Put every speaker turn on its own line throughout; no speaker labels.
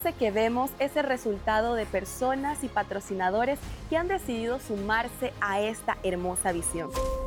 Que vemos es el resultado de personas y patrocinadores que han decidido sumarse a esta hermosa visión.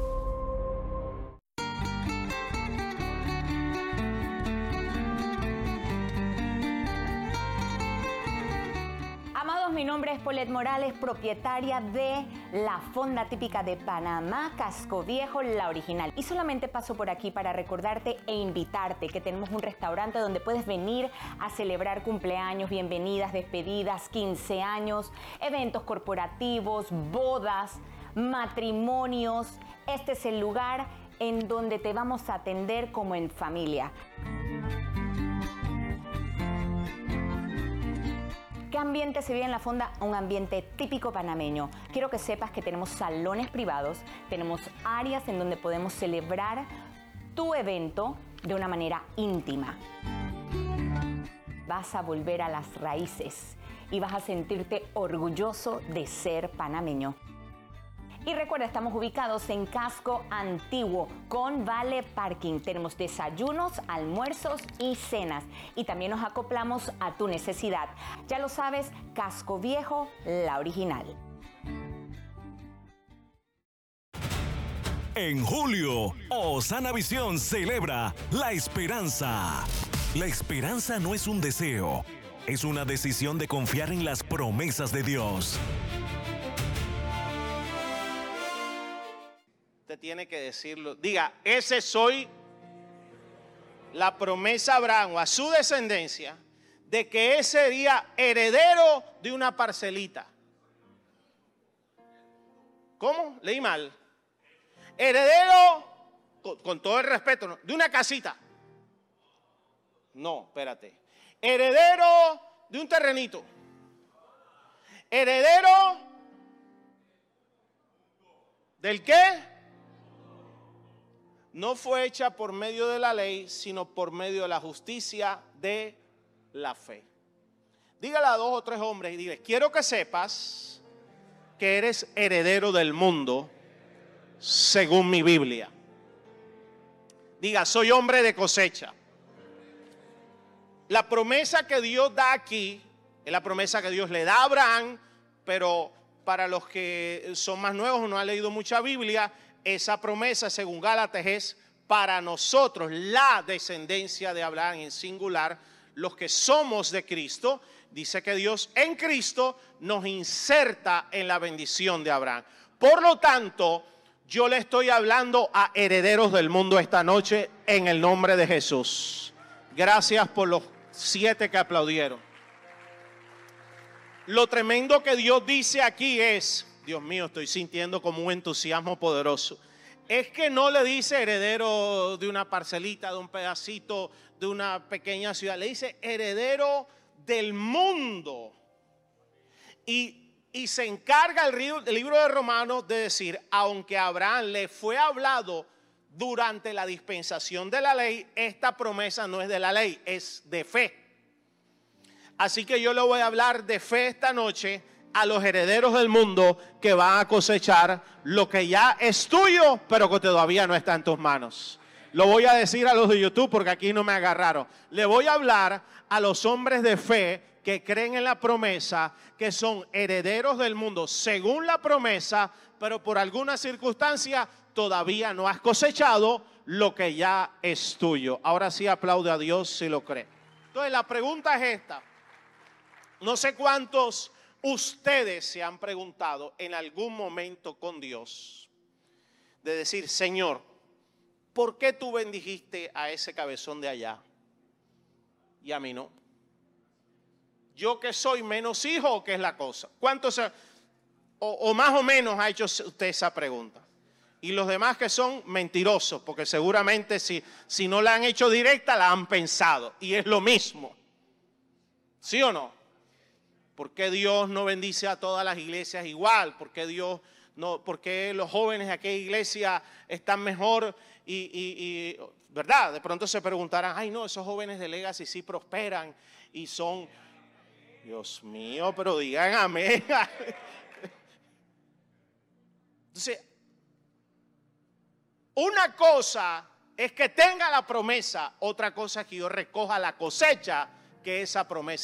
Amados, mi nombre es Paulette Morales, propietaria de la fonda típica de Panamá, Casco Viejo, la original. Y solamente paso por aquí para recordarte e invitarte que tenemos un restaurante donde puedes venir a celebrar cumpleaños, bienvenidas, despedidas, 15 años, eventos corporativos, bodas, matrimonios. Este es el lugar en donde te vamos a atender como en familia. ¿Qué ambiente se vive en la fonda? Un ambiente típico panameño. Quiero que sepas que tenemos salones privados, tenemos áreas en donde podemos celebrar tu evento de una manera íntima. Vas a volver a las raíces y vas a sentirte orgulloso de ser panameño. Y recuerda, estamos ubicados en Casco Antiguo con Vale Parking. Tenemos desayunos, almuerzos y cenas. Y también nos acoplamos a tu necesidad. Ya lo sabes, Casco Viejo, la original.
En julio, Osana Visión celebra la esperanza. La esperanza no es un deseo, es una decisión de confiar en las promesas de Dios.
Usted tiene que decirlo. Diga, ese soy la promesa a Abraham o a su descendencia de que él sería heredero de una parcelita. ¿Cómo? Leí mal. Heredero, con todo el respeto, ¿no?, de una casita. No, espérate. Heredero de un terrenito. Heredero ¿del qué? No fue hecha por medio de la ley, sino por medio de la justicia de la fe. Dígale a 2 o 3 hombres y dile, quiero que sepas que eres heredero del mundo según mi Biblia. Diga, soy hombre de cosecha. La promesa que Dios da aquí es la promesa que Dios le da a Abraham, pero para los que son más nuevos o no han leído mucha Biblia, esa promesa, según Gálatas, es para nosotros, la descendencia de Abraham en singular, los que somos de Cristo. Dice que Dios en Cristo nos inserta en la bendición de Abraham. Por lo tanto, yo le estoy hablando a herederos del mundo esta noche en el nombre de Jesús. Gracias por los 7 que aplaudieron. Lo tremendo que Dios dice aquí es, Dios mío, estoy sintiendo como un entusiasmo poderoso. Es que no le dice heredero de una parcelita, de un pedacito, de una pequeña ciudad. Le dice heredero del mundo. Y se encarga el libro de Romanos de decir, aunque a Abraham le fue hablado durante la dispensación de la ley, esta promesa no es de la ley, es de fe. Así que yo le voy a hablar de fe esta noche a los herederos del mundo que van a cosechar lo que ya es tuyo, pero que todavía no está en tus manos. Lo voy a decir a los de YouTube porque aquí no me agarraron. Le voy a hablar a los hombres de fe que creen en la promesa, que son herederos del mundo según la promesa, pero por alguna circunstancia todavía no has cosechado lo que ya es tuyo. Ahora sí aplaude a Dios si lo cree. Entonces la pregunta es esta. No sé cuántos ustedes se han preguntado en algún momento con Dios de decir, Señor, ¿por qué tú bendijiste a ese cabezón de allá y a mí no? Yo que soy menos hijo, ¿o qué es la cosa? ¿Cuántos o más o menos ha hecho usted esa pregunta? Y los demás que son mentirosos, porque seguramente si no la han hecho directa, la han pensado. Y es lo mismo. ¿Sí o no? ¿Por qué Dios no bendice a todas las iglesias igual? ¿Por qué Dios no? ¿Por qué los jóvenes de aquella iglesia están mejor? ¿Verdad? De pronto se preguntarán, ay no, esos jóvenes de Legacy sí prosperan y son... Dios mío, pero digan amén. Entonces, una cosa es que tenga la promesa, otra cosa es que yo recoja la cosecha que esa promesa